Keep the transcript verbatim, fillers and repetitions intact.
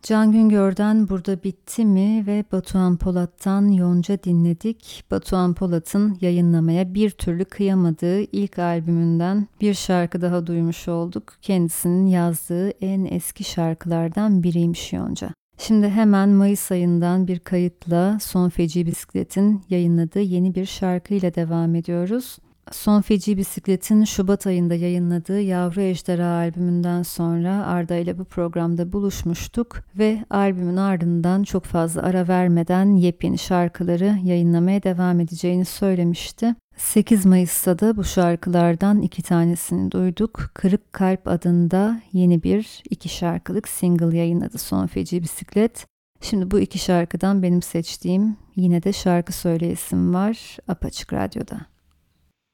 Can Güngör'den Burada Bitti Mi ve Batuhan Polat'tan Yonca dinledik. Batuhan Polat'ın yayınlamaya bir türlü kıyamadığı ilk albümünden bir şarkı daha duymuş olduk. Kendisinin yazdığı en eski şarkılardan biriymiş Yonca. Şimdi hemen Mayıs ayından bir kayıtla Son Feci Bisiklet'in yayınladığı yeni bir şarkıyla devam ediyoruz. Son Feci Bisiklet'in Şubat ayında yayınladığı Yavru Ejderha albümünden sonra Arda ile bu programda buluşmuştuk ve albümün ardından çok fazla ara vermeden yepyeni şarkıları yayınlamaya devam edeceğini söylemişti. sekiz Mayıs'ta da bu şarkılardan iki tanesini duyduk. Kırık Kalp adında yeni bir iki şarkılık single yayınladı Son Feci Bisiklet. Şimdi bu iki şarkıdan benim seçtiğim Yine de Şarkı Söyleyesim var Apaçık Radyo'da.